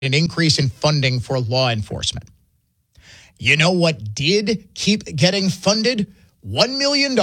an increase in funding for law enforcement. You know what did keep getting funded? $1 million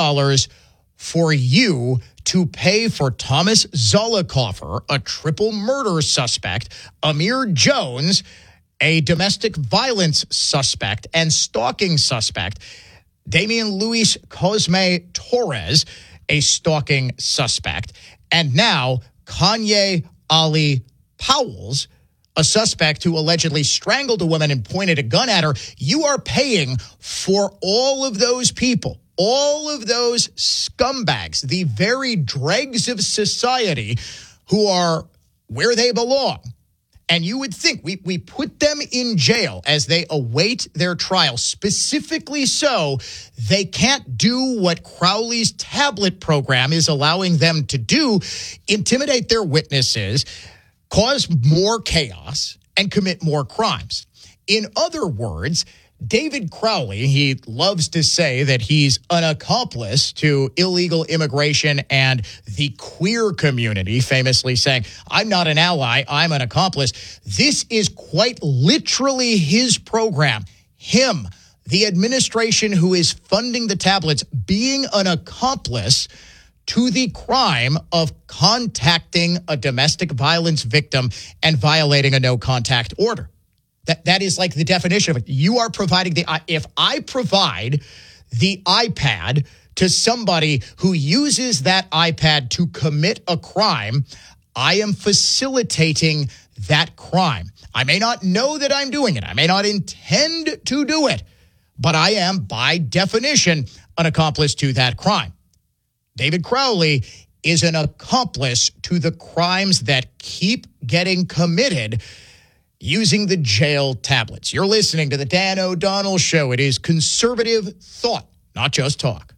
for you to pay for Thomas Zollicoffer, a triple murder suspect, Amir Jones, a domestic violence suspect and stalking suspect, Damian Luis Cosme Torres, a stalking suspect, and now Kanye Ali Powells, a suspect who allegedly strangled a woman and pointed a gun at her. You are paying for all of those people, all of those scumbags, the very dregs of society who are where they belong. And you would think we put them in jail as they await their trial, specifically so they can't do what Crowley's tablet program is allowing them to do, intimidate their witnesses, cause more chaos, and commit more crimes. In other words, David Crowley, he loves to say that he's an accomplice to illegal immigration and the queer community, famously saying, I'm not an ally, I'm an accomplice. This is quite literally his program. Him, the administration who is funding the tablets, being an accomplice to the crime of contacting a domestic violence victim and violating a no-contact order. That is like the definition of it. You are providing if I provide the iPad to somebody who uses that iPad to commit a crime, I am facilitating that crime. I may not know that I'm doing it. I may not intend to do it, but I am, by definition, an accomplice to that crime. David Crowley is an accomplice to the crimes that keep getting committed using the jail tablets. You're listening to the Dan O'Donnell Show. It is conservative thought, not just talk.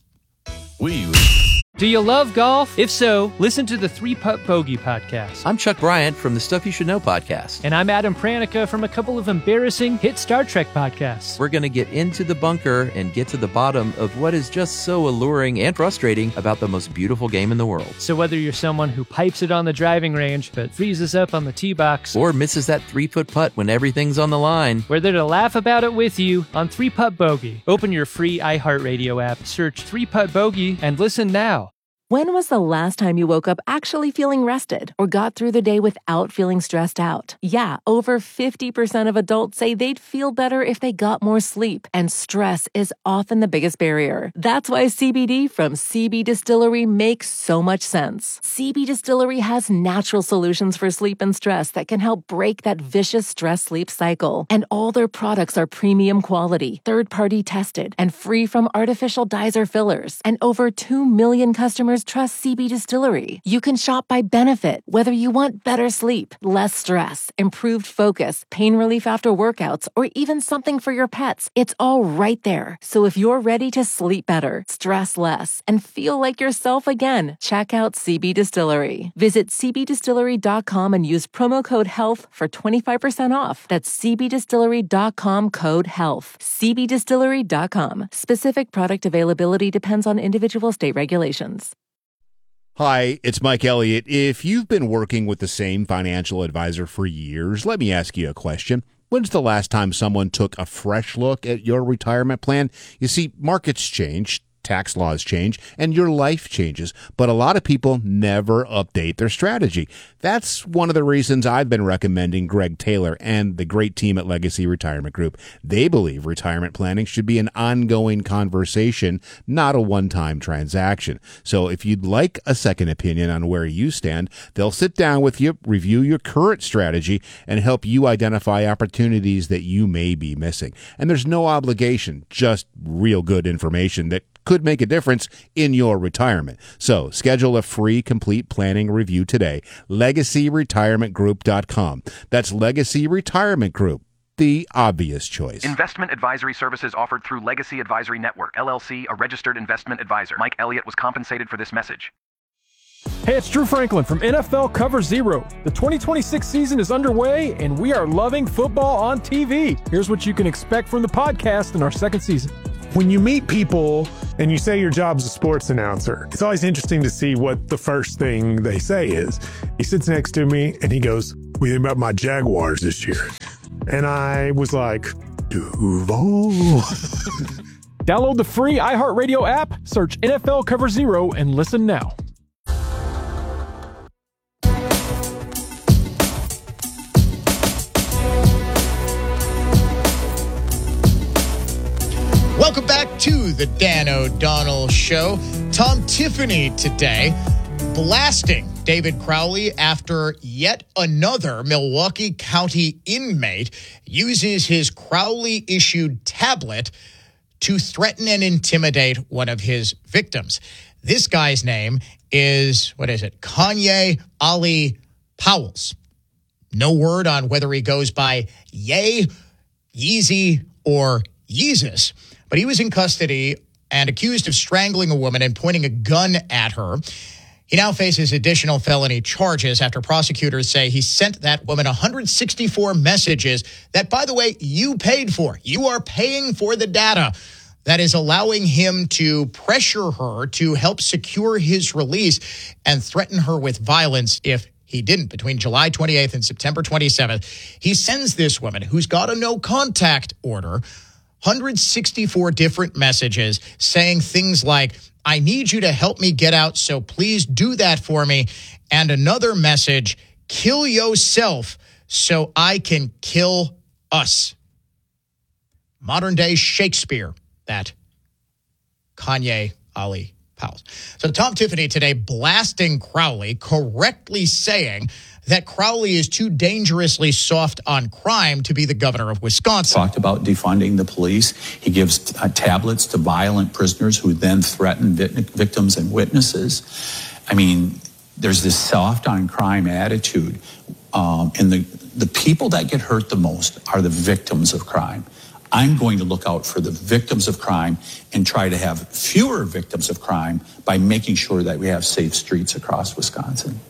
Do you love golf? If so, listen to the 3-Putt Bogey podcast. I'm Chuck Bryant from the Stuff You Should Know podcast. And I'm Adam Pranica from a couple of embarrassing hit Star Trek podcasts. We're going to get into the bunker and get to the bottom of what is just so alluring and frustrating about the most beautiful game in the world. So whether you're someone who pipes it on the driving range but freezes up on the tee box, or misses that 3-foot putt when everything's on the line, we're there to laugh about it with you on 3-Putt Bogey. Open your free iHeartRadio app, search 3-Putt Bogey, and listen now. When was the last time you woke up actually feeling rested or got through the day without feeling stressed out? Yeah, over 50% of adults say they'd feel better if they got more sleep, and stress is often the biggest barrier. That's why CBD from CB Distillery makes so much sense. CB Distillery has natural solutions for sleep and stress that can help break that vicious stress-sleep cycle. And all their products are premium quality, third-party tested, and free from artificial dyes or fillers. And over 2 million customers trust CB Distillery. You can shop by benefit, whether you want better sleep, less stress, improved focus, pain relief after workouts, or even something for your pets. It's all right there. So if you're ready to sleep better, stress less, and feel like yourself again, check out CB Distillery. Visit cbdistillery.com and use promo code HEALTH for 25% off. That's cbdistillery.com, code HEALTH. cbdistillery.com. Specific product availability depends on individual state regulations. Hi, it's Mike Elliott. If you've been working with the same financial advisor for years, let me ask you a question. When's the last time someone took a fresh look at your retirement plan? You see, markets change, tax laws change, and your life changes, but a lot of people never update their strategy. That's one of the reasons I've been recommending Greg Taylor and the great team at Legacy Retirement Group. They believe retirement planning should be an ongoing conversation, not a one-time transaction. So if you'd like a second opinion on where you stand, they'll sit down with you, review your current strategy, and help you identify opportunities that you may be missing. And there's no obligation, just real good information that could make a difference in your retirement. So schedule a free complete planning review today. LegacyRetirementGroup.com. That's Legacy Retirement Group, the obvious choice. Investment advisory services offered through Legacy Advisory Network, LLC, a registered investment advisor. Mike Elliott was compensated for this message. Hey, it's Drew Franklin from NFL Cover Zero. The 2026 season is underway, and we are loving football on TV. Here's what you can expect from the podcast in our second season. When you meet people and you say your job's a sports announcer, it's always interesting to see what the first thing they say is. He sits next to me and he goes, What do you think about my Jaguars this year? And I was like, Duval. Download the free iHeartRadio app, search NFL Cover Zero, and listen now. Welcome back to the Dan O'Donnell Show. Tom Tiffany today blasting David Crowley after yet another Milwaukee County inmate uses his Crowley-issued tablet to threaten and intimidate one of his victims. This guy's name is, Kanye Ali Powells. No word on whether he goes by Ye, Yeezy, or Yeezus, but he was in custody and accused of strangling a woman and pointing a gun at her. He now faces additional felony charges after prosecutors say he sent that woman 164 messages that, by the way, you paid for. You are paying for the data that is allowing him to pressure her to help secure his release and threaten her with violence if he didn't. Between July 28th and September 27th, he sends this woman, who's got a no-contact order, 164 different messages saying things like, I need you to help me get out, so please do that for me. And another message, kill yourself so I can kill us. Modern day Shakespeare, that Kanye Ali Powells. So Tom Tiffany today blasting Crowley, correctly saying that Crowley is too dangerously soft on crime to be the governor of Wisconsin. Talked about defunding the police. He gives tablets to violent prisoners who then threaten victims and witnesses. I mean, there's this soft on crime attitude. And the people that get hurt the most are the victims of crime. I'm going to look out for the victims of crime and try to have fewer victims of crime by making sure that we have safe streets across Wisconsin.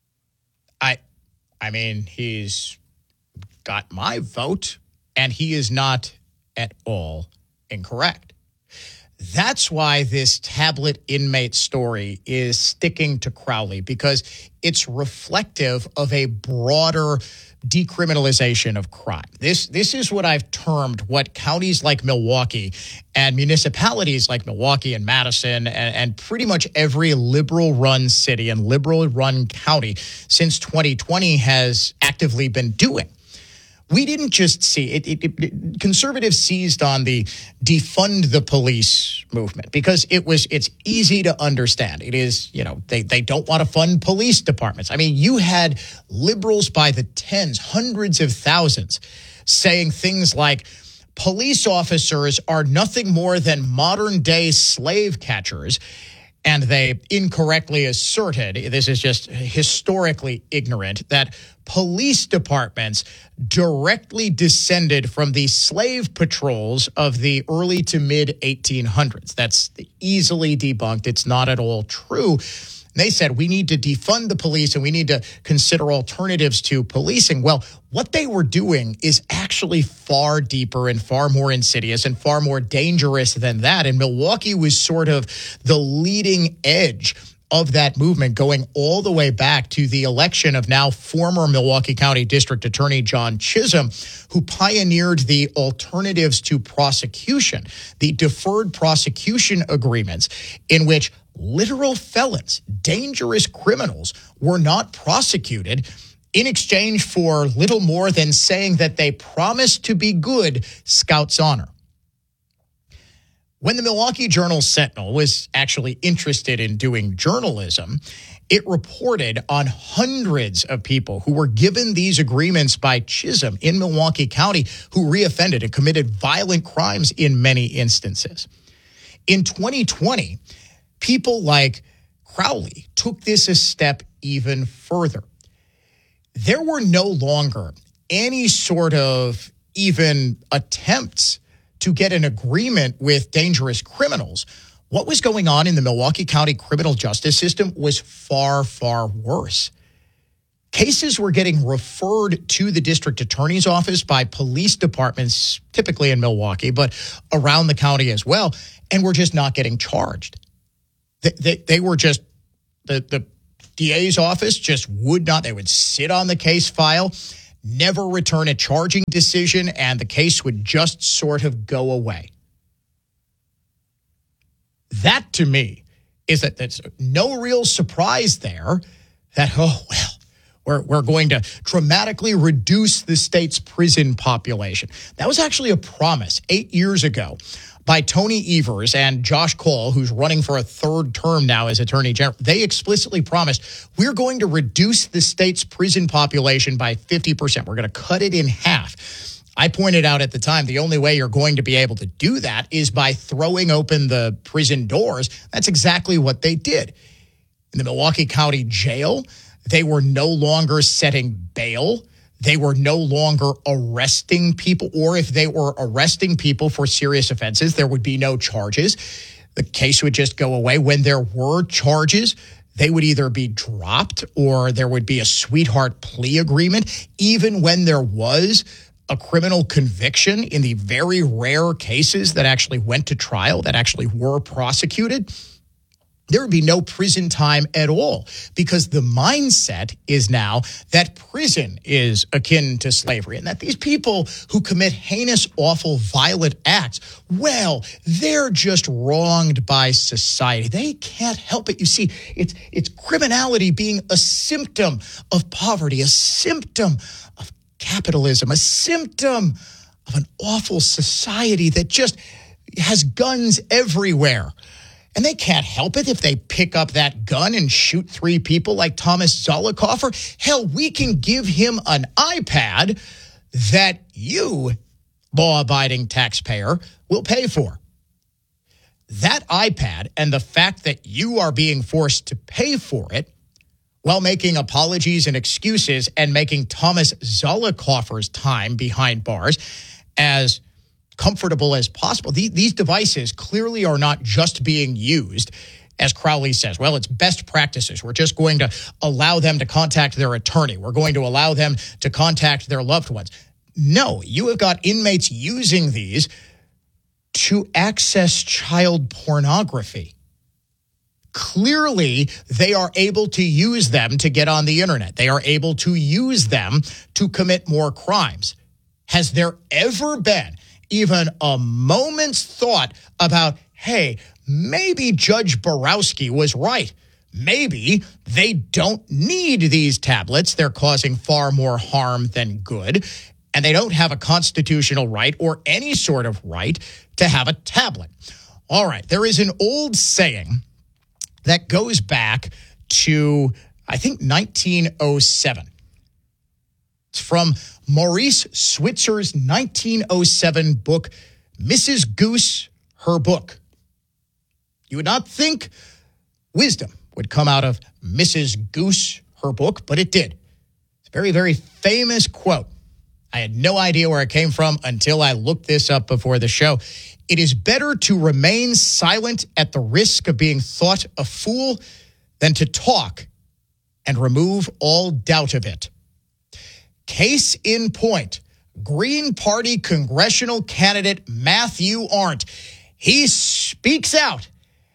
I mean, he's got my vote, and he is not at all incorrect. That's why this tablet inmate story is sticking to Crowley, because it's reflective of a broader decriminalization of crime. This is what I've termed what counties like Milwaukee and municipalities like Milwaukee and Madison and pretty much every liberal-run city and liberal-run county since 2020 has actively been doing. We didn't just see it. Conservatives seized on the defund the police movement because it's easy to understand. It is, they don't want to fund police departments. I mean, you had liberals by the tens, hundreds of thousands saying things like police officers are nothing more than modern day slave catchers. And they incorrectly asserted, this is just historically ignorant, that police departments directly descended from the slave patrols of the early to mid 1800s. That's easily debunked. It's not at all true. They said we need to defund the police and we need to consider alternatives to policing. Well, what they were doing is actually far deeper and far more insidious and far more dangerous than that. And Milwaukee was sort of the leading edge of that movement, going all the way back to the election of now former Milwaukee County District Attorney John Chisholm, who pioneered the alternatives to prosecution, the deferred prosecution agreements, in which literal felons, dangerous criminals, were not prosecuted in exchange for little more than saying that they promised to be good Scouts honor. When the Milwaukee Journal-Sentinel was actually interested in doing journalism, it reported on hundreds of people who were given these agreements by Chisholm in Milwaukee County who reoffended and committed violent crimes in many instances. In 2020, people like Crowley took this a step even further. There were no longer any sort of even attempts to get an agreement with dangerous criminals. What was going on in the Milwaukee County criminal justice system was far, far worse. Cases were getting referred to the district attorney's office by police departments, typically in Milwaukee, but around the county as well, and were just not getting charged. They were just, the DA's office just would not. They would sit on the case file, never return a charging decision, and the case would just sort of go away. That, to me, is that that's no real surprise there that, we're going to dramatically reduce the state's prison population. That was actually a promise 8 years ago by Tony Evers and Josh Cole, who's running for a third term now as Attorney General. They explicitly promised, we're going to reduce the state's prison population by 50%. We're going to cut it in half. I pointed out at the time, the only way you're going to be able to do that is by throwing open the prison doors. That's exactly what they did. In the Milwaukee County Jail, they were no longer setting bail. They were no longer arresting people, or if they were arresting people for serious offenses, there would be no charges. The case would just go away. When there were charges, they would either be dropped or there would be a sweetheart plea agreement. Even when there was a criminal conviction, in the very rare cases that actually went to trial, that actually were prosecuted, there would be no prison time at all, because the mindset is now that prison is akin to slavery and that these people who commit heinous, awful, violent acts, well, they're just wronged by society. They can't help it. You see, it's criminality being a symptom of poverty, a symptom of capitalism, a symptom of an awful society that just has guns everywhere. And they can't help it if they pick up that gun and shoot 3 people like Thomas Zollicoffer. Hell, we can give him an iPad that you, law-abiding taxpayer, will pay for. That iPad and the fact that you are being forced to pay for it while making apologies and excuses and making Thomas Zollicoffer's time behind bars as comfortable as possible. These devices clearly are not just being used, as Crowley says, well, it's best practices. We're just going to allow them to contact their attorney. We're going to allow them to contact their loved ones. No, you have got inmates using these to access child pornography. Clearly, they are able to use them to get on the internet. They are able to use them to commit more crimes. Has there ever been even a moment's thought about, hey, maybe Judge Borowski was right? Maybe they don't need these tablets. They're causing far more harm than good, and they don't have a constitutional right or any sort of right to have a tablet. All right, there is an old saying that goes back to, I think, 1907. It's from Maurice Switzer's 1907 book, Mrs. Goose, Her Book. You would not think wisdom would come out of Mrs. Goose, Her Book, but it did. It's a very, very famous quote. I had no idea where it came from until I looked this up before the show. It is better to remain silent at the risk of being thought a fool than to talk and remove all doubt of it. Case in point, Green Party congressional candidate Matthew Arndt. He speaks out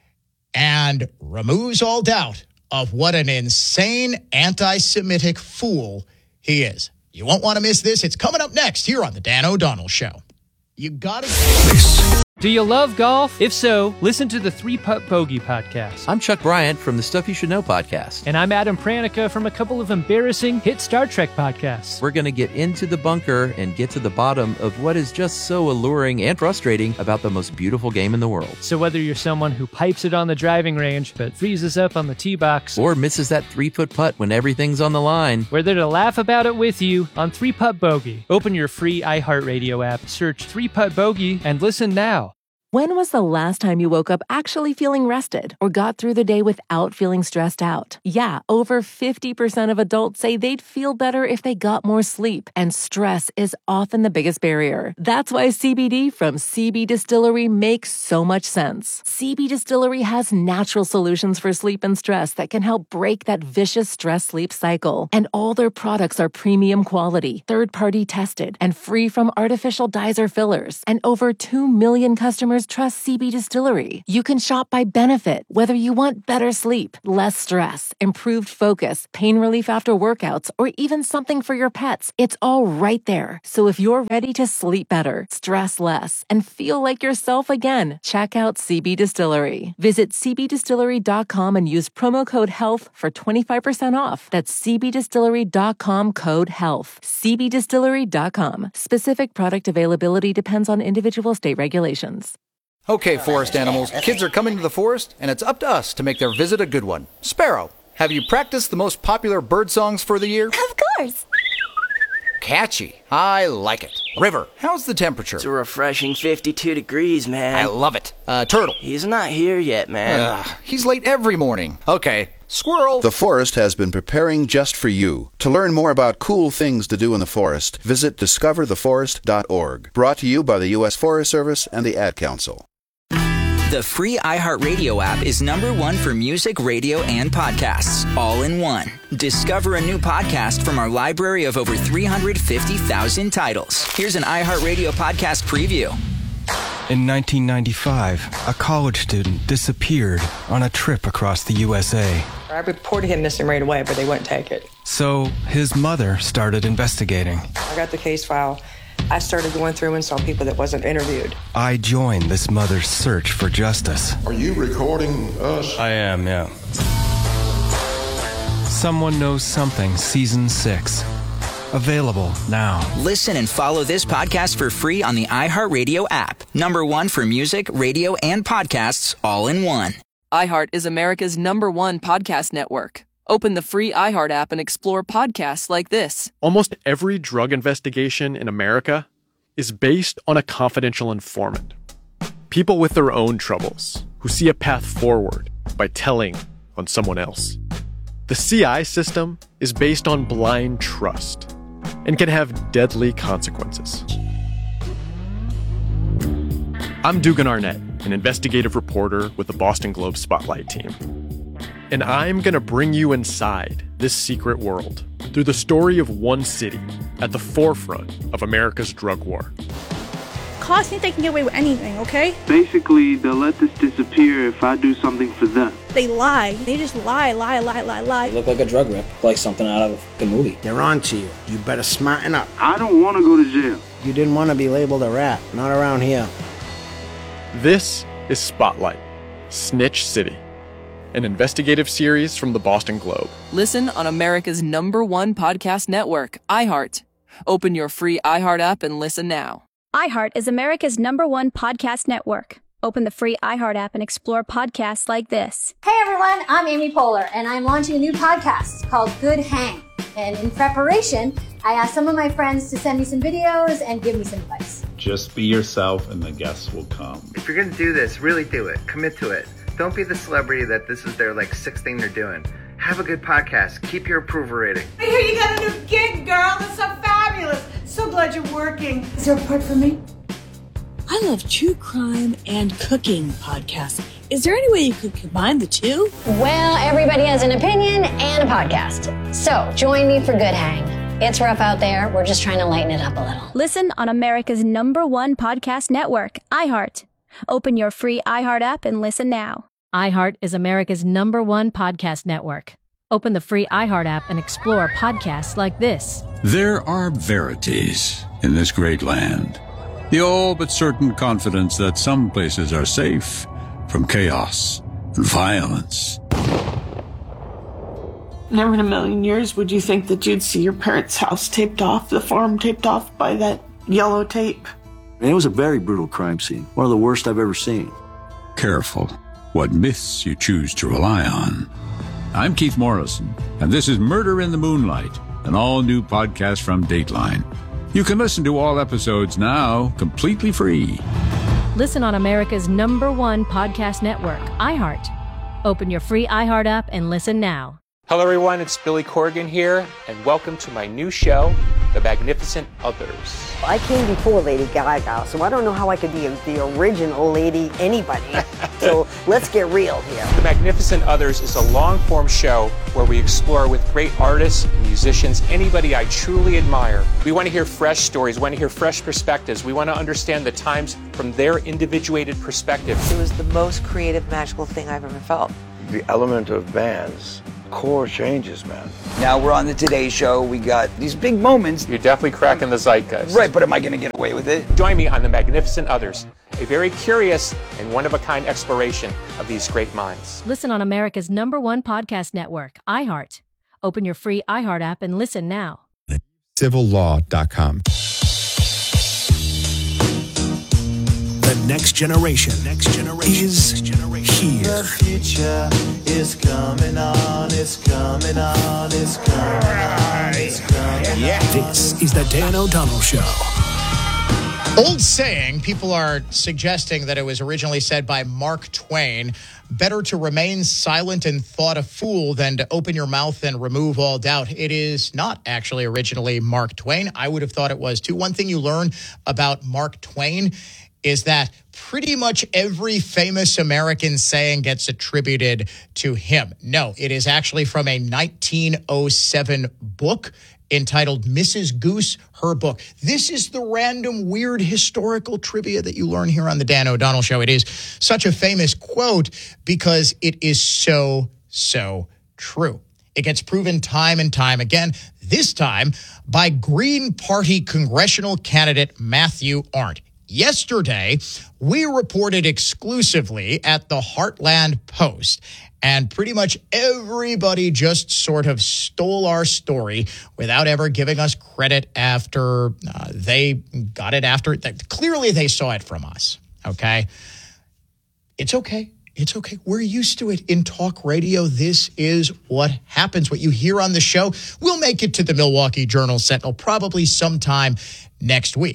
and removes all doubt of what an insane anti-Semitic fool he is. You won't want to miss this. It's coming up next here on The Dan O'Donnell Show. You got to... Do you love golf? If so, listen to the 3-Putt Bogey podcast. I'm Chuck Bryant from the Stuff You Should Know podcast. And I'm Adam Pranica from a couple of embarrassing hit Star Trek podcasts. We're going to get into the bunker and get to the bottom of what is just so alluring and frustrating about the most beautiful game in the world. So whether you're someone who pipes it on the driving range but freezes up on the tee box, or misses that 3-foot putt when everything's on the line, we're there to laugh about it with you on 3-Putt Bogey. Open your free iHeartRadio app, search 3-Putt Bogey, and listen now. When was the last time you woke up actually feeling rested or got through the day without feeling stressed out? Yeah, over 50% of adults say they'd feel better if they got more sleep, and stress is often the biggest barrier. That's why CBD from CB Distillery makes so much sense. CB Distillery has natural solutions for sleep and stress that can help break that vicious stress-sleep cycle. And all their products are premium quality, third-party tested, and free from artificial dyes or fillers. And over 2 million customers customers trust CB Distillery. You can shop by benefit, whether you want better sleep, less stress, improved focus, pain relief after workouts, or even something for your pets. It's all right there. So if you're ready to sleep better, stress less, and feel like yourself again, check out CB Distillery. Visit cbdistillery.com and use promo code HEALTH for 25% off. That's cbdistillery.com, code HEALTH. cbdistillery.com. Specific product availability depends on individual state regulations. Okay, forest animals, kids are coming to the forest, and it's up to us to make their visit a good one. Sparrow, have you practiced the most popular bird songs for the year? Of course. Catchy. I like it. River, how's the temperature? It's a refreshing 52 degrees, man. I love it. Turtle. He's not here yet, man. He's late every morning. Okay. Squirrel. The forest has been preparing just for you. To learn more about cool things to do in the forest, visit discovertheforest.org. Brought to you by the U.S. Forest Service and the Ad Council. The free iHeartRadio app is #1 for music, radio, and podcasts, all in one. Discover a new podcast from our library of over 350,000 titles. Here's an iHeartRadio podcast preview. In 1995, a college student disappeared on a trip across the USA. I reported him missing right away, but they wouldn't take it. So his mother started investigating. I got the case file. I started going through and saw people that wasn't interviewed. I joined this mother's search for justice. Are you recording us? I am, yeah. Someone Knows Something, Season 6. Available now. Listen and follow this podcast for free on the iHeartRadio app. #1 for music, radio, and podcasts, all in one. iHeart is America's #1 podcast network. Open the free iHeart app and explore podcasts like this. Almost every drug investigation in America is based on a confidential informant. People with their own troubles who see a path forward by telling on someone else. The CI system is based on blind trust and can have deadly consequences. I'm Dugan Arnett, an investigative reporter with the Boston Globe Spotlight team. And I'm going to bring you inside this secret world through the story of one city at the forefront of America's drug war. Cops think they can get away with anything, okay? Basically, they'll let this disappear if I do something for them. They lie. They just lie. You look like a drug rip, like something out of a movie. They're on to you. You better smarten up. I don't want to go to jail. You didn't want to be labeled a rat. Not around here. This is Spotlight, Snitch City, an investigative series from the Boston Globe. Listen on America's #1 podcast network, iHeart. Open your free iHeart app and listen now. iHeart is America's #1 podcast network. Open the free iHeart app and explore podcasts like this. Hey everyone, I'm Amy Poehler, and I'm launching a new podcast called Good Hang. And in preparation, I asked some of my friends to send me some videos and give me some advice. Just be yourself and the guests will come. If you're going to do this, really do it. Commit to it. Don't be the celebrity that this is their sixth thing they're doing. Have a good podcast. Keep your approval rating. I hear you got a new gig, girl. That's so fabulous. So glad you're working. Is there a part for me? I love true crime and cooking podcasts. Is there any way you could combine the two? Well, everybody has an opinion and a podcast. So join me for Good Hang. It's rough out there. We're just trying to lighten it up a little. Listen on America's #1 podcast network, iHeart. Open your free iHeart app and listen now. iHeart is America's #1 podcast network. Open the free iHeart app and explore podcasts like this. There are verities in this great land. The all but certain confidence that some places are safe from chaos and violence. Never in a million years would you think that you'd see your parents' house taped off, the farm taped off by that yellow tape. And it was a very brutal crime scene. One of the worst I've ever seen. Careful what myths you choose to rely on. I'm Keith Morrison, and this is Murder in the Moonlight, an all-new podcast from Dateline. You can listen to all episodes now, completely free. Listen on America's #1 podcast network, iHeart. Open your free iHeart app and listen now. Hello everyone, it's Billy Corgan here, and welcome to my new show, The Magnificent Others. I came before Lady Gaga, so I don't know how I could be the original Lady anybody. So let's get real here. The Magnificent Others is a long-form show where we explore with great artists, musicians, anybody I truly admire. We want to hear fresh stories, we want to hear fresh perspectives. We want to understand the times from their individuated perspective. It was the most creative, magical thing I've ever felt. The element of bands, core changes, man. Now we're on the Today Show. We got these big moments. You're definitely cracking the zeitgeist. Right, but am I going to get away with it? Join me on The Magnificent Others, a very curious and one-of-a-kind exploration of these great minds. Listen on America's #1 podcast network, iHeart. Open your free iHeart app and listen now. civillaw.com. The next generation is here. The future is coming on, it's coming on, it's coming on, it's coming on. Yeah. This is the Dan O'Donnell Show. Old saying, people are suggesting that it was originally said by Mark Twain. Better to remain silent and thought a fool than to open your mouth and remove all doubt. It is not actually originally Mark Twain. I would have thought it was too. One thing you learn about Mark Twain is that pretty much every famous American saying gets attributed to him. No, it is actually from a 1907 book entitled Mrs. Goose, Her Book. This is the random, weird historical trivia that you learn here on the Dan O'Donnell Show. It is such a famous quote because it is so true. It gets proven time and time again, this time by Green Party congressional candidate Matthew Arndt. Yesterday, we reported exclusively at the Heartland Post, and pretty much everybody just sort of stole our story without ever giving us credit after they got it after. Clearly, they saw it from us, okay? It's okay. It's okay. We're used to it in talk radio. This is what happens. What you hear on the show will make it to the Milwaukee Journal-Sentinel probably sometime next week.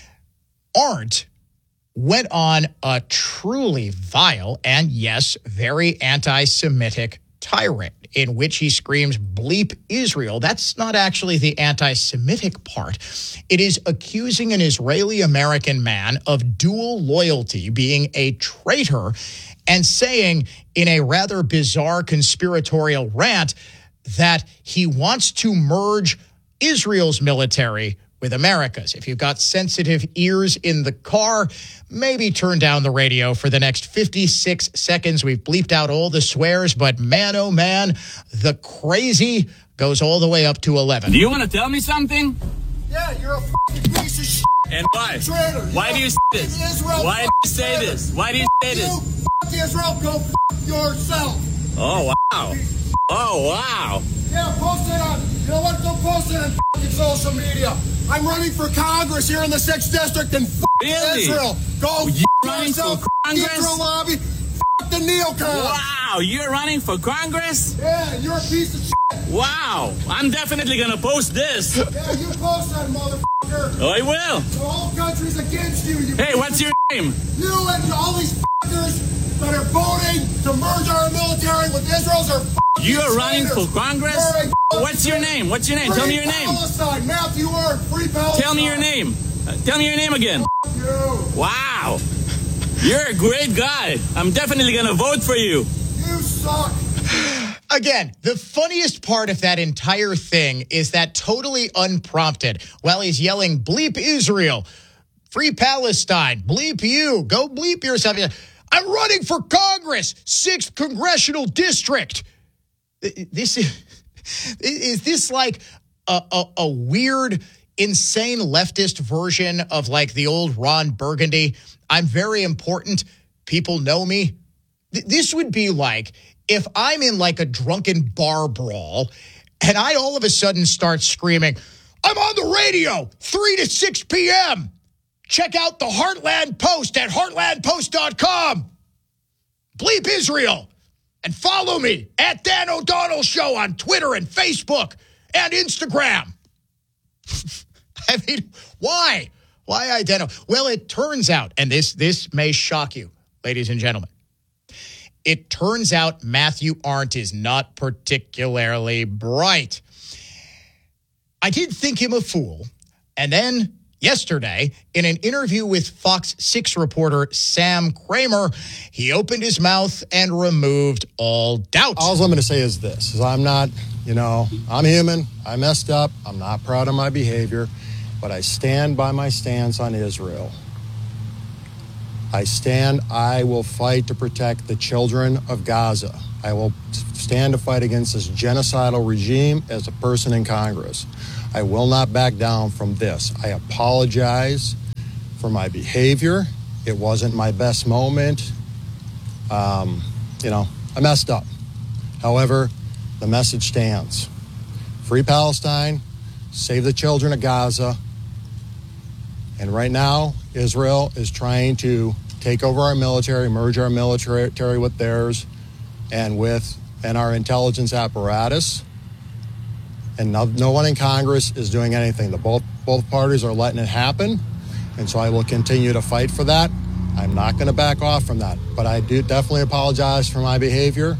Arndt went on a truly vile and, yes, very anti-Semitic tirade in which he screams, "Bleep Israel." That's not actually the anti-Semitic part. It is accusing an Israeli-American man of dual loyalty, being a traitor, and saying in a rather bizarre conspiratorial rant that he wants to merge Israel's military with America's. If you've got sensitive ears in the car, maybe turn down the radio for the next 56 seconds. We've bleeped out all the swears, but man, oh man, the crazy goes all the way up to 11. Do you want to tell me something? Yeah, you're a fucking piece of shit. And why? Traitor. Why do you say this? Israel. Why do you say this? Why do you say this? Fuck Israel, go fuck yourself. Oh, wow. Oh, wow. Yeah, post it on, you know what, go post it on fucking social media. I'm running for Congress here in the 6th District and fuck really? Israel. Go you fuck running yourself, for Congress? Israel lobby, fuck the neocons. Wow, you're running for Congress? Yeah, you're a piece of shit. Wow, I'm definitely gonna post this. Yeah, you post that, motherfucker. Oh, I will. The whole country's against you. Hey, what's your name? You and all these fuckers that are voting to merge our military with Israel's are you are running for Congress? What's your name? What's your name? Tell me your name. Palestine. Matthew Arndt, Free Palestine. Tell me your name. Tell me your name again. You. Wow. You're a great guy. I'm definitely going to vote for you. You suck. Again, the funniest part of that entire thing is that totally unprompted, while he's yelling, "Bleep Israel, Free Palestine, bleep you, go bleep yourself." I'm running for Congress, 6th Congressional District. This is this like a weird, insane leftist version of like the old Ron Burgundy? I'm very important. People know me. This would be like if I'm in like a drunken bar brawl and I all of a sudden start screaming, "I'm on the radio, 3 to 6 p.m. Check out the Heartland Post at heartlandpost.com. Bleep Israel. And follow me at Dan O'Donnell Show on Twitter and Facebook and Instagram." I mean, why? Why identify? Well, it turns out, and this may shock you, ladies and gentlemen, it turns out Matthew Arndt is not particularly bright. I did think him a fool. And then yesterday, in an interview with Fox 6 reporter Sam Kramer, he opened his mouth and removed all doubt. All I'm going to say is this, is I'm not, I'm human. I messed up. I'm not proud of my behavior, but I stand by my stance on Israel. I will fight to protect the children of Gaza. I will stand to fight against this genocidal regime as a person in Congress. I will not back down from this. I apologize for my behavior. It wasn't my best moment. I messed up. However, the message stands. Free Palestine, save the children of Gaza. And right now, Israel is trying to take over our military, merge our military with theirs and our intelligence apparatus. And no one in Congress is doing anything. Both parties are letting it happen, and so I will continue to fight for that. I'm not going to back off from that, but I do definitely apologize for my behavior.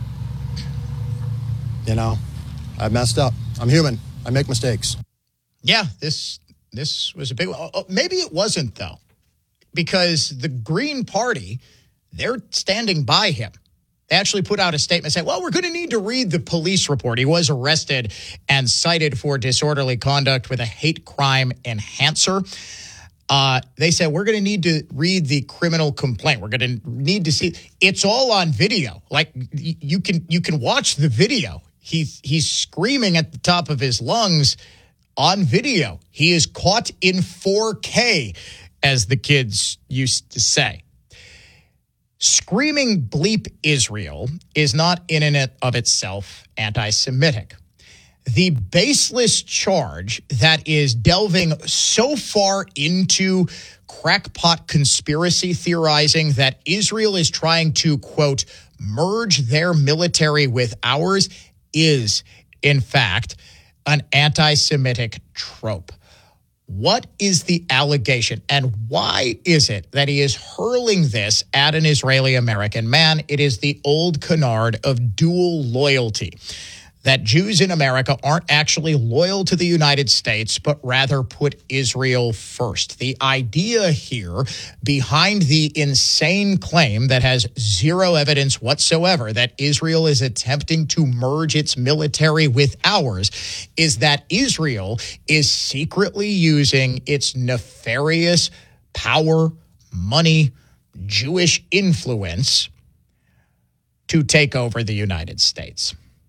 I messed up. I'm human. I make mistakes. Yeah, this was a big one. Maybe it wasn't, though, because the Green Party, they're standing by him. They actually put out a statement saying, well, we're going to need to read the police report. He was arrested and cited for disorderly conduct with a hate crime enhancer. They said, we're going to need to read the criminal complaint. We're going to need to see. It's all on video. Like, you can watch the video. He's screaming at the top of his lungs on video. He is caught in 4K, as the kids used to say. Screaming bleep Israel is not in and of itself anti-Semitic. The baseless charge that is delving so far into crackpot conspiracy theorizing that Israel is trying to, quote, merge their military with ours is, in fact, an anti-Semitic trope. What is the allegation, and why is it that he is hurling this at an Israeli-American man? It is the old canard of dual loyalty, that Jews in America aren't actually loyal to the United States, but rather put Israel first. The idea here behind the insane claim that has zero evidence whatsoever that Israel is attempting to merge its military with ours is that Israel is secretly using its nefarious power, money, Jewish influence to take over the United States.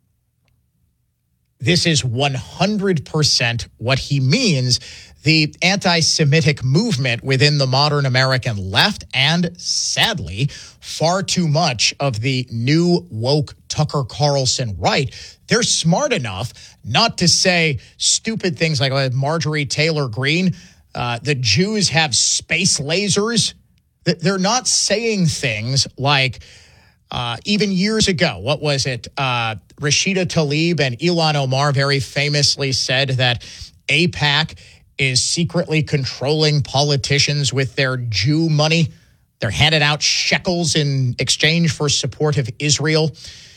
This is 100% what he means. The anti-Semitic movement within the modern American left, and sadly, far too much of the new woke Tucker Carlson right, they're smart enough not to say stupid things like Marjorie Taylor Greene, the Jews have space lasers. They're not saying things like, even years ago, what was it? Rashida Tlaib and Ilhan Omar very famously said that AIPAC is secretly controlling politicians with their Jew money. They're handing out shekels in exchange for support of Israel.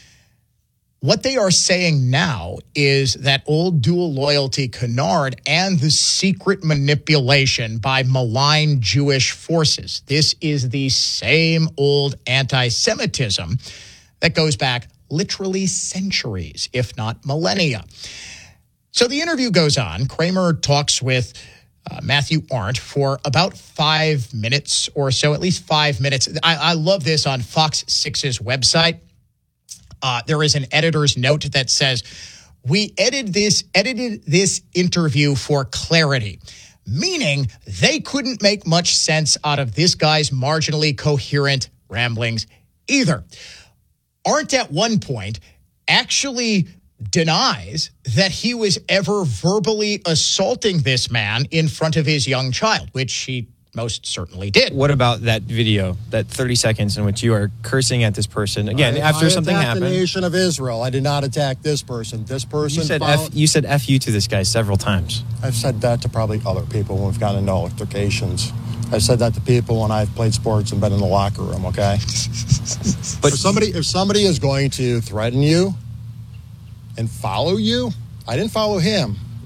What they are saying now is that old dual loyalty canard and the secret manipulation by malign Jewish forces. This is the same old anti-Semitism that goes back literally centuries, if not millennia. So the interview goes on. Kramer talks with Matthew Arndt for about 5 minutes or so, at least 5 minutes. I love this on Fox 6's website. There is an editor's note that says, we edited this interview for clarity, meaning they couldn't make much sense out of this guy's marginally coherent ramblings either. Arndt at one point actually denies that he was ever verbally assaulting this man in front of his young child, which he most certainly did. What about that video, that 30 seconds in which you are cursing at this person? Again, after something happened. The nation of Israel. I did not attack this person. This person. You said F you to this guy several times. I've said that to probably other people when we've gotten into altercations. I've said that to people when I've played sports and been in the locker room, okay? But if somebody is going to threaten you and follow you, I didn't follow him.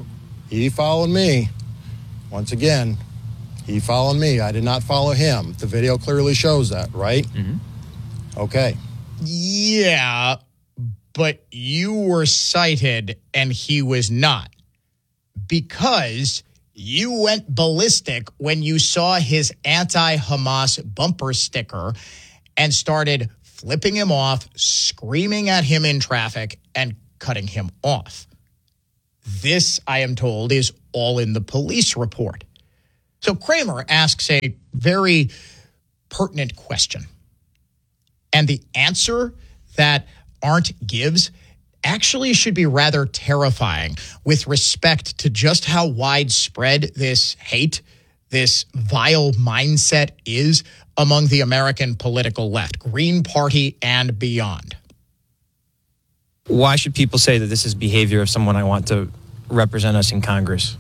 He followed me. Once again, he followed me. I did not follow him. The video clearly shows that, right? Mm-hmm. Okay. Yeah, but you were cited and he was not, because you went ballistic when you saw his anti-Hamas bumper sticker and started flipping him off, screaming at him in traffic, and cutting him off. This, I am told, is all in the police report. So Kramer asks a very pertinent question. And the answer that Arndt gives actually should be rather terrifying with respect to just how widespread this hate, this vile mindset is among the American political left, Green Party and beyond. Why should people say that this is behavior of someone I want to represent us in Congress?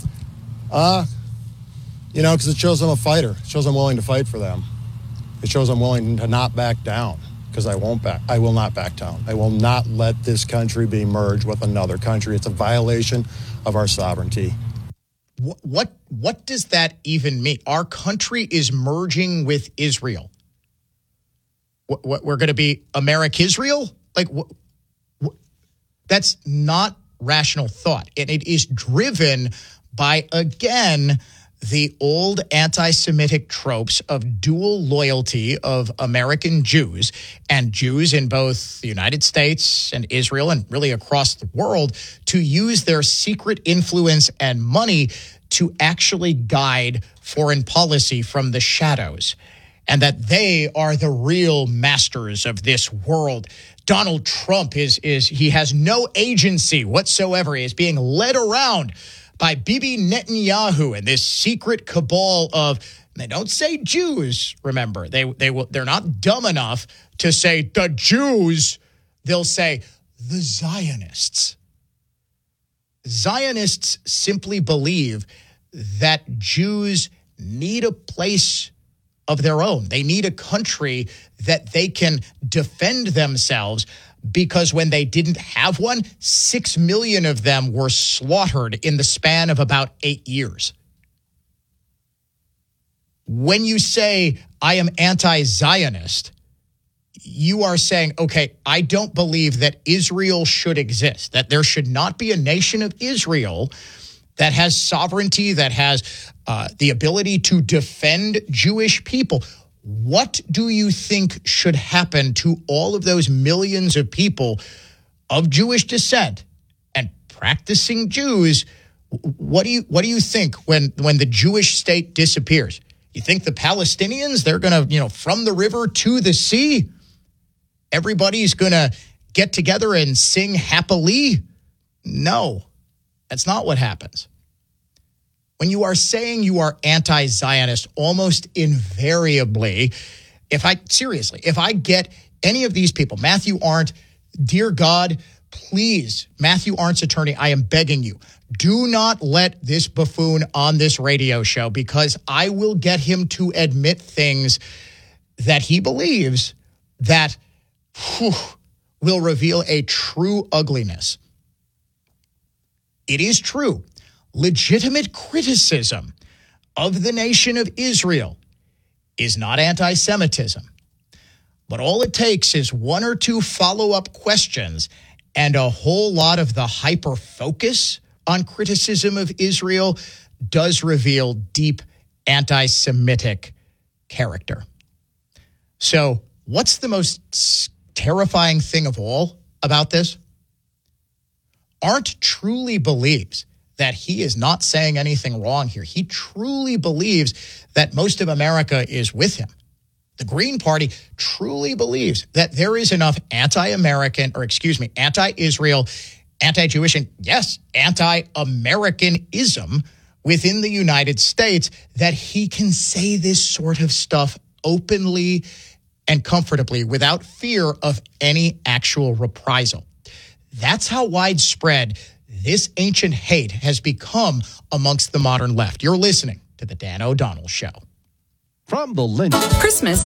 Because it shows I'm a fighter. It shows I'm willing to fight for them. It shows I'm willing to not back down, because I will not back down. I will not let this country be merged with another country. It's a violation of our sovereignty. What does that even mean? Our country is merging with Israel. What we're going to be America-Israel? Like, that's not rational thought. And it is driven by, again, the old anti-Semitic tropes of dual loyalty of American Jews and Jews in both the United States and Israel and really across the world to use their secret influence and money to actually guide foreign policy from the shadows, and that they are the real masters of this world. Donald Trump he has no agency whatsoever. He is being led around by Bibi Netanyahu and this secret cabal of, they don't say Jews, remember. They're not dumb enough to say the Jews. They'll say the Zionists. Zionists simply believe that Jews need a place of their own. They need a country that they can defend themselves, because when they didn't have one, 6 million of them were slaughtered in the span of about 8 years. When you say, I am anti-Zionist, you are saying, okay, I don't believe that Israel should exist, that there should not be a nation of Israel that has sovereignty, that has the ability to defend Jewish people. What do you think should happen to all of those millions of people of Jewish descent and practicing Jews? What do you think when the Jewish state disappears? You think the Palestinians, they're going to, from the river to the sea, everybody's going to get together and sing happily? No, that's not what happens. When you are saying you are anti-Zionist, almost invariably, if I get any of these people, Matthew Arndt, dear God, please, Matthew Arndt's attorney, I am begging you, do not let this buffoon on this radio show, because I will get him to admit things that he believes that will reveal a true ugliness. It is true. Legitimate criticism of the nation of Israel is not anti-Semitism. But all it takes is one or two follow-up questions and a whole lot of the hyper-focus on criticism of Israel does reveal deep anti-Semitic character. So what's the most terrifying thing of all about this? Arndt truly believes that he is not saying anything wrong here. He truly believes that most of America is with him. The Green Party truly believes that there is enough anti-Israel, anti-Jewish, and yes, anti-Americanism within the United States that he can say this sort of stuff openly and comfortably without fear of any actual reprisal. That's how widespread this ancient hate has become amongst the modern left. You're listening to The Dan O'Donnell Show. From the Lynch. Christmas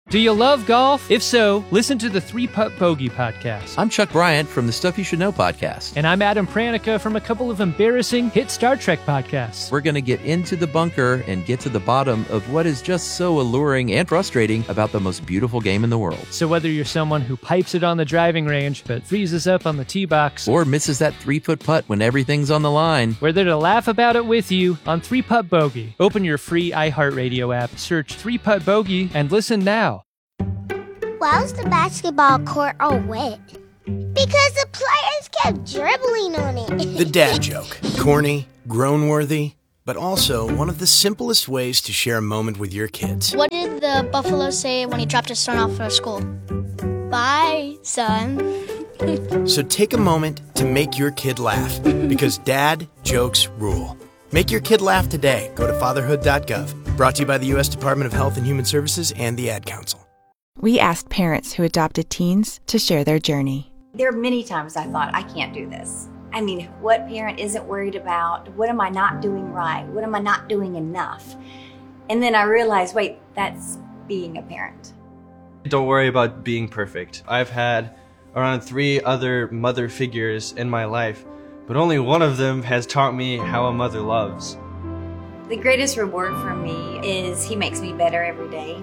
Do you love golf? If so, listen to the 3-Putt Bogey podcast. I'm Chuck Bryant from the Stuff You Should Know podcast. And I'm Adam Pranica from a couple of embarrassing hit Star Trek podcasts. We're going to get into the bunker and get to the bottom of what is just so alluring and frustrating about the most beautiful game in the world. So whether you're someone who pipes it on the driving range but freezes up on the tee box, or misses that 3-foot putt when everything's on the line, we're there to laugh about it with you on 3-Putt Bogey. Open your free iHeartRadio app, search 3-Putt Bogey, and listen now. Why was the basketball court all wet? Because the players kept dribbling on it. The dad joke. Corny, groan-worthy, but also one of the simplest ways to share a moment with your kids. What did the buffalo say when he dropped his son off at school? Bye, son. So take a moment to make your kid laugh, because dad jokes rule. Make your kid laugh today. Go to fatherhood.gov. Brought to you by the U.S. Department of Health and Human Services and the Ad Council. We asked parents who adopted teens to share their journey. There are many times I thought, I can't do this. I mean, what parent isn't worried about? What am I not doing right? What am I not doing enough? And then I realized, wait, that's being a parent. Don't worry about being perfect. I've had around 3 other mother figures in my life, but only one of them has taught me how a mother loves. The greatest reward for me is he makes me better every day.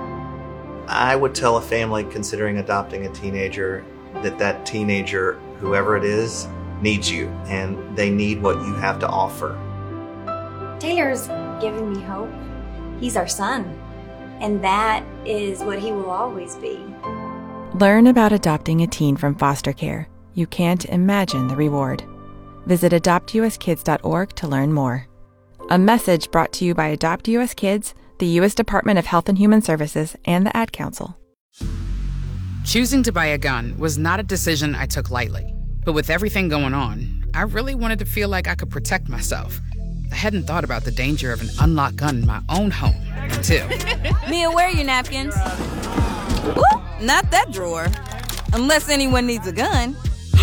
I would tell a family considering adopting a teenager that teenager, whoever it is, needs you, and they need what you have to offer. Taylor's giving me hope. He's our son, and that is what he will always be. Learn about adopting a teen from foster care. You can't imagine the reward. Visit adoptuskids.org to learn more. A message brought to you by Adopt U.S. Kids, the U.S. Department of Health and Human Services, and the Ad Council. Choosing to buy a gun was not a decision I took lightly. But with everything going on, I really wanted to feel like I could protect myself. I hadn't thought about the danger of an unlocked gun in my own home until... Mia, where are your napkins? Ooh, not that drawer. Unless anyone needs a gun.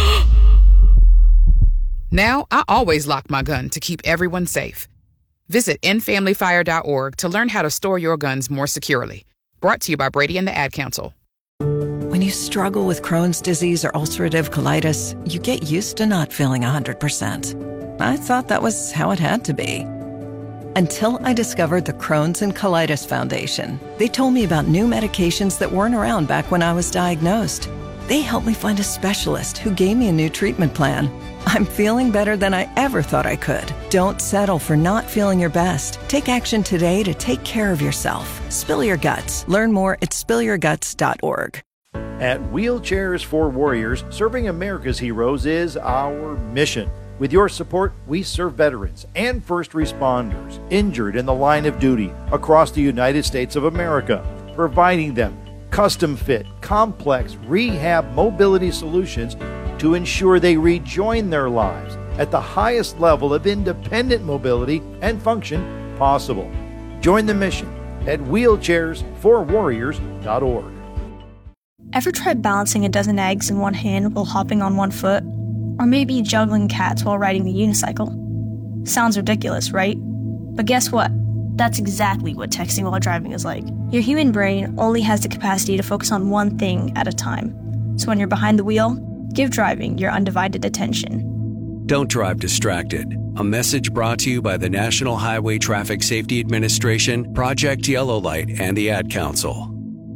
Now, I always lock my gun to keep everyone safe. Visit endfamilyfire.org to learn how to store your guns more securely. Brought to you by Brady and the Ad Council. When you struggle with Crohn's disease or ulcerative colitis, you get used to not feeling 100%. I thought that was how it had to be. Until I discovered the Crohn's and Colitis Foundation. They told me about new medications that weren't around back when I was diagnosed. They helped me find a specialist who gave me a new treatment plan. I'm feeling better than I ever thought I could. Don't settle for not feeling your best. Take action today to take care of yourself. Spill your guts. Learn more at spillyourguts.org. At Wheelchairs for Warriors, serving America's heroes is our mission. With your support, we serve veterans and first responders injured in the line of duty across the United States of America, providing them custom-fit, complex rehab mobility solutions to ensure they rejoin their lives at the highest level of independent mobility and function possible. Join the mission at wheelchairsforwarriors.org. Ever tried balancing a dozen eggs in one hand while hopping on one foot? Or maybe juggling cats while riding the unicycle? Sounds ridiculous, right? But guess what? That's exactly what texting while driving is like. Your human brain only has the capacity to focus on one thing at a time. So when you're behind the wheel, give driving your undivided attention. Don't drive distracted. A message brought to you by the National Highway Traffic Safety Administration, Project Yellow Light, and the Ad Council.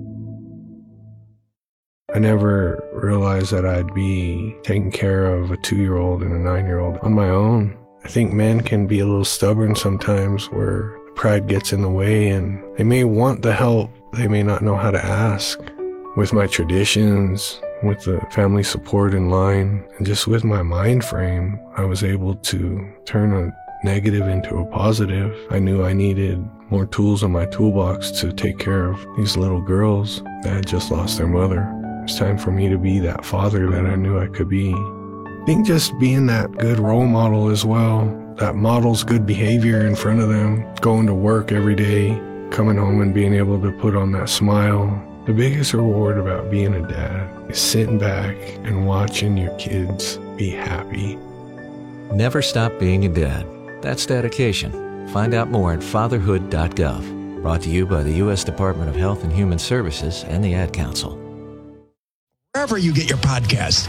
I never realized that I'd be taking care of a 2-year-old and a 9-year-old on my own. I think men can be a little stubborn sometimes where pride gets in the way and they may want the help, they may not know how to ask. With my traditions, with the family support in line, and just with my mind frame, I was able to turn a negative into a positive. I knew I needed more tools in my toolbox to take care of these little girls that had just lost their mother. It's time for me to be that father that I knew I could be. I think just being that good role model as well, that models good behavior in front of them, going to work every day, coming home and being able to put on that smile. The biggest reward about being a dad is sitting back and watching your kids be happy. Never stop being a dad. That's dedication. Find out more at fatherhood.gov. Brought to you by the U.S. Department of Health and Human Services and the Ad Council. Wherever you get your podcast.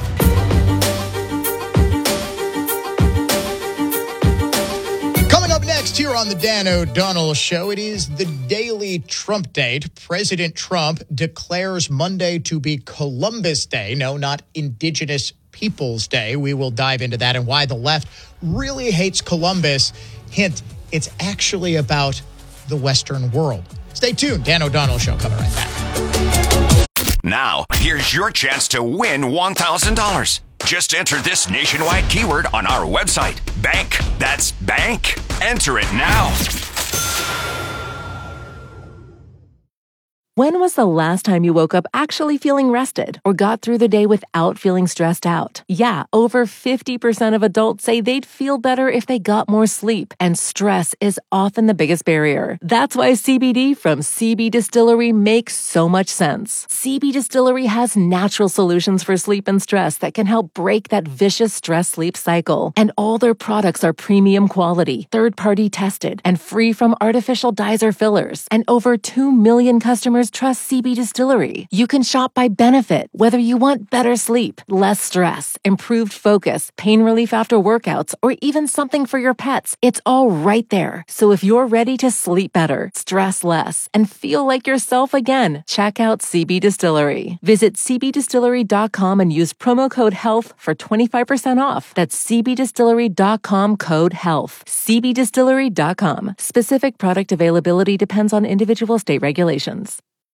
Coming up next here on the Dan O'Donnell Show, it is the daily Trump date. President Trump declares Monday to be Columbus Day. No, not Indigenous Peoples Day. We will dive into that and why the left really hates Columbus. Hint, it's actually about the Western world. Stay tuned. Dan O'Donnell Show coming right back. Now, here's your chance to win $1,000. Just enter this nationwide keyword on our website. Bank. That's bank. Enter it now. When was the last time you woke up actually feeling rested or got through the day without feeling stressed out? Yeah, over 50% of adults say they'd feel better if they got more sleep, and stress is often the biggest barrier. That's why CBD from CB Distillery makes so much sense. CB Distillery has natural solutions for sleep and stress that can help break that vicious stress-sleep cycle. And all their products are premium quality, third-party tested, and free from artificial dyes or fillers. And over 2 million customers trust CB Distillery. You can shop by benefit, whether you want better sleep, less stress, improved focus, pain relief after workouts, or even something for your pets. It's all right there. So if you're ready to sleep better, stress less, and feel like yourself again, check out CB Distillery. Visit cbdistillery.com and use promo code HEALTH for 25% off. That's cbdistillery.com code HEALTH. cbdistillery.com. Specific product availability depends on individual state regulations.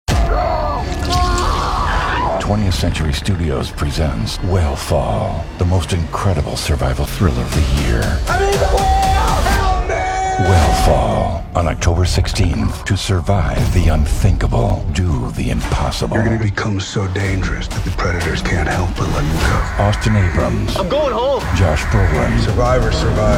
20th Century Studios presents Whale the most incredible survival thriller of the year. Whale on October 16th. To survive the unthinkable, do the impossible. You're going to become so dangerous that the predators can't help but let you go. Austin Abrams. I'm going home. Josh Brolin. Survivor.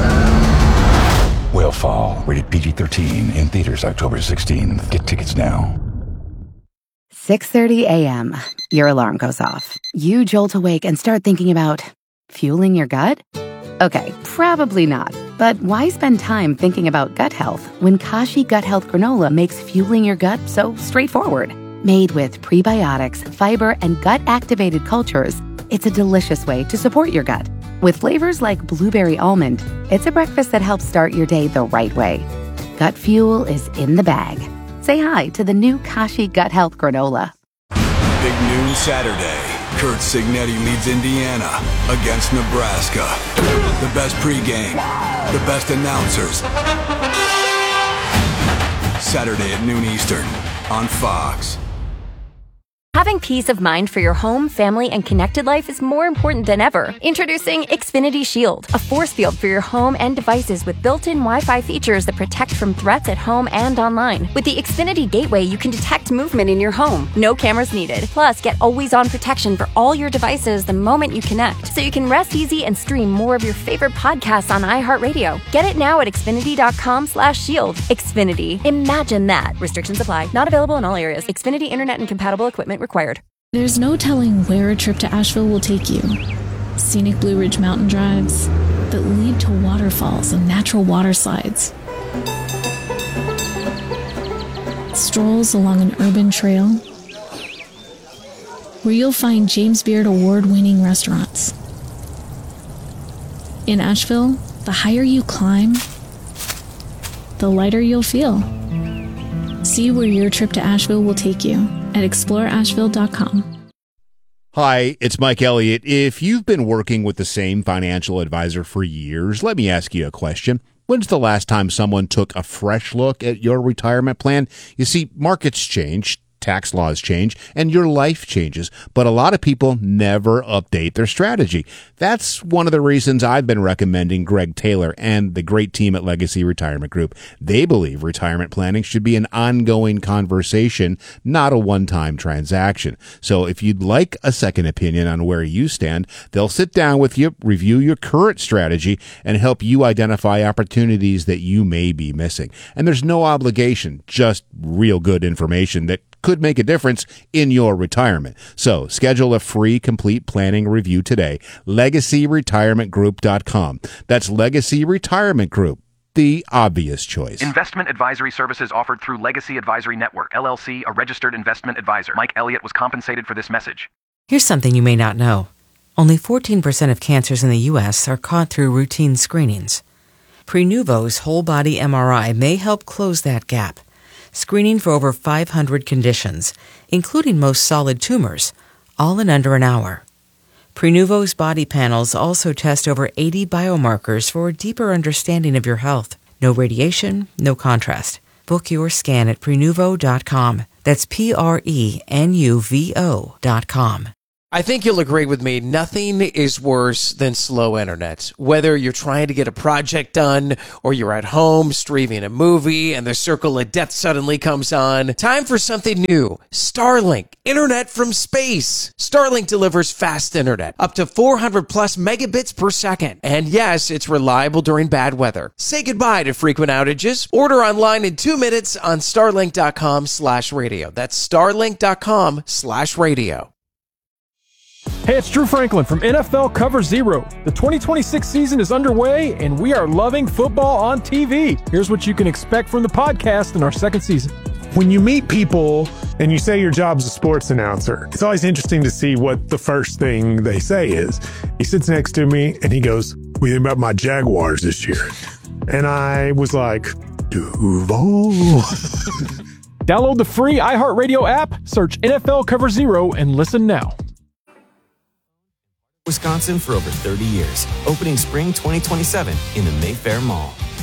Whale, rated PG-13, in theaters October 16th. Get tickets now. 6:30 a.m. Your alarm goes off. You jolt awake and start thinking about fueling your gut? Okay, probably not. But why spend time thinking about gut health when Kashi Gut Health Granola makes fueling your gut so straightforward? Made with prebiotics, fiber, and gut-activated cultures, it's a delicious way to support your gut. With flavors like blueberry almond, it's a breakfast that helps start your day the right way. Gut fuel is in the bag. Say hi to the new Kashi Gut Health Granola. Big noon Saturday. Kurt Signetti leads Indiana against Nebraska. The best pregame, the best announcers. Saturday at noon Eastern on Fox. Having peace of mind for your home, family, and connected life is more important than ever. Introducing Xfinity Shield, a force field for your home and devices with built-in Wi-Fi features that protect from threats at home and online. With the Xfinity Gateway, you can detect movement in your home. No cameras needed. Plus, get always-on protection for all your devices the moment you connect, so you can rest easy and stream more of your favorite podcasts on iHeartRadio. Get it now at Xfinity.com/shield. Xfinity. Imagine that. Restrictions apply. Not available in all areas. Xfinity Internet and compatible equipment required. There's no telling where a trip to Asheville will take you. Scenic Blue Ridge mountain drives that lead to waterfalls and natural water slides. Strolls along an urban trail where you'll find James Beard award-winning restaurants. In Asheville, the higher you climb, the lighter you'll feel. See where your trip to Asheville will take you at exploreasheville.com. Hi, it's Mike Elliott. If you've been working with the same financial advisor for years, let me ask you a question. When's the last time someone took a fresh look at your retirement plan? You see, markets change, tax laws change, and your life changes, but a lot of people never update their strategy. That's one of the reasons I've been recommending Greg Taylor and the great team at Legacy Retirement Group. They believe retirement planning should be an ongoing conversation, not a one-time transaction. So if you'd like a second opinion on where you stand, they'll sit down with you, review your current strategy, and help you identify opportunities that you may be missing. And there's no obligation, just real good information that could make a difference in your retirement. So schedule a free complete planning review today. LegacyRetirementGroup.com. That's Legacy Retirement Group. the obvious choice. Investment advisory services offered through Legacy Advisory Network, LLC, a registered investment advisor. Mike Elliott was compensated for this message. Here's something you may not know. Only 14% of cancers in the U.S. are caught through routine screenings. Prenuvo's whole-body MRI may help close that gap, screening for over 500 conditions, including most solid tumors, all in under an hour. Prenuvo's body panels also test over 80 biomarkers for a deeper understanding of your health. No radiation, no contrast. Book your scan at Prenuvo.com. That's Prenuvo.com. I think you'll agree with me, nothing is worse than slow internet. Whether you're trying to get a project done or you're at home streaming a movie and the circle of death suddenly comes on, time for something new. Starlink, internet from space. Starlink delivers fast internet, up to 400 plus megabits per second. And yes, it's reliable during bad weather. Say goodbye to frequent outages. Order online in 2 minutes on starlink.com/radio. That's starlink.com/radio. Hey, it's Drew Franklin from NFL Cover Zero. The 2026 season is underway, and we are loving football on TV. Here's what you can expect from the podcast in our second season. When you meet people and you say your job's a sports announcer, it's always interesting to see what the first thing they say is. He sits next to me and he goes, "What do you think about my Jaguars this year?" And I was like, Duval. Download the free iHeartRadio app, search NFL Cover Zero, and listen now. Wisconsin for over 30 years, opening spring 2027 in the Mayfair Mall.